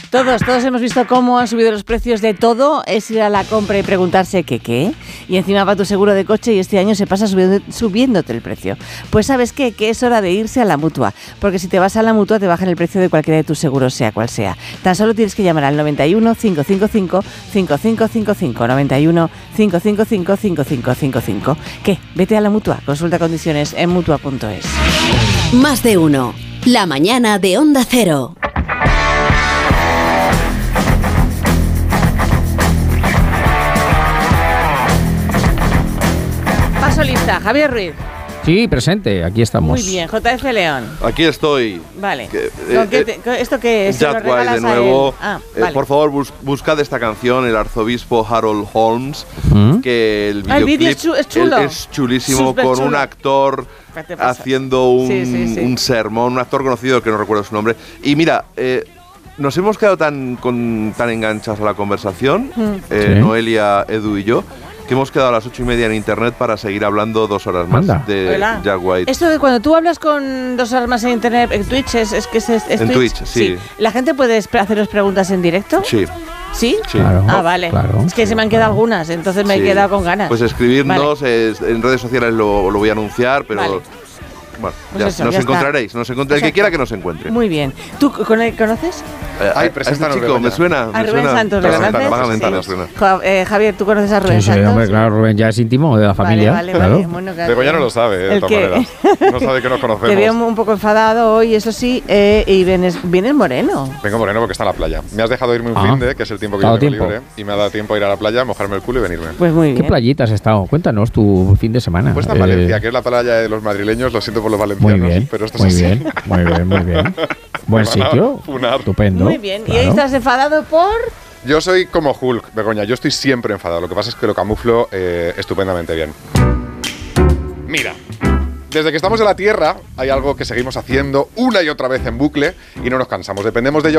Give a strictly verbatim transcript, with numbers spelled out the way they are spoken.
Todos, todos hemos visto cómo han subido los precios de todo. Es ir a la compra y preguntarse qué, qué. Y encima va tu seguro de coche y este año se pasa subiendo, subiéndote el precio. Pues ¿sabes qué? Que es hora de irse a la Mutua. Porque si te vas a la Mutua te bajan el precio de cualquiera de tus seguros, sea cual sea. Tan solo tienes que llamar al noventa y uno, cinco cinco cinco, cinco cinco cinco cinco. noventa y uno, cinco cinco cinco, cinco cinco cinco cinco. ¿Qué? Vete a la Mutua. Consulta condiciones en mutua punto es. Más de uno. La mañana de Onda Cero. Paso lista, Javier Ruiz. Sí, presente, aquí estamos. Muy bien, J F León. Aquí estoy. Vale. Que, ¿Con eh, qué te, con ¿Esto qué es? ¿Se lo Jack White regalas de a nuevo. él? Ah, Eh, vale. por favor, bus- buscad esta canción, el arzobispo Harold Holmes, ¿Mm? que el Ah, el vídeo videoclip es chu- es chulo. el- es chulísimo, Súper con chulo. un actor ¿Qué te pasa? haciendo un, Sí, sí, sí. un sermón, un actor conocido que no recuerdo su nombre. Y mira, eh, nos hemos quedado tan, con, tan enganchados a la conversación, Mm. eh, Sí. Noelia, Edu y yo, que hemos quedado a las ocho y media en internet para seguir hablando dos horas más Anda. de ¿Verdad? Jack White. Esto de cuando tú hablas con dos armas en internet, en Twitch, es, es que es, es En Twitch, sí. ¿La gente puede esp- haceros preguntas en directo? Sí, ¿Sí? sí. Claro. Ah, vale. Claro, es que se me han quedado claro. algunas, entonces me he Sí. quedado con ganas. Pues escribirnos, eh, en redes sociales lo, lo voy a anunciar, pero Vale. bueno, Pues ya, eso, nos ya está. encontraréis, nos encontré, el que Exacto. quiera que nos encuentre. Muy bien. ¿Tú con él conoces? Eh, Ay, a- a preséntanos, este chico, Begoña. me suena, A me Rubén suena. Santos, ¿lo Vagamente, conoces? vagamente Sí. me suena. Jo- eh, Javier, ¿tú conoces a Rubén Sí, sí, Santos? hombre, claro, Rubén ya es íntimo de la familia. Vale, vale, claro. vale. Bueno, claro. Begoña no lo sabe, eh, de El todas que- maneras. No sabe que nos conocemos. Te veo un poco enfadado hoy, eso sí, eh, y vienes, vienes moreno. Vengo moreno porque está en la playa. Me has dejado irme un Ah. fin de, que es el tiempo que ¿Te ha yo dado tengo tiempo? libre, y me ha dado tiempo a ir a la playa, mojarme el culo y venirme. Pues muy ¿Qué bien. playita has estado? Cuéntanos tu fin de semana. Pues está en Eh, Valencia, que es la playa de los madrileños, lo siento por los valencianos, Muy bien, pero esto muy es así. bien, muy bien, muy bien. Buen Me van a sitio, funar. estupendo. Muy bien. ¿Y claro. hoy estás enfadado por...? Yo soy como Hulk, Begoña, yo estoy siempre enfadado, lo que pasa es que lo camuflo eh, estupendamente bien. Mira, desde que estamos en la Tierra hay algo que seguimos haciendo una y otra vez en bucle y no nos cansamos, dependemos de ello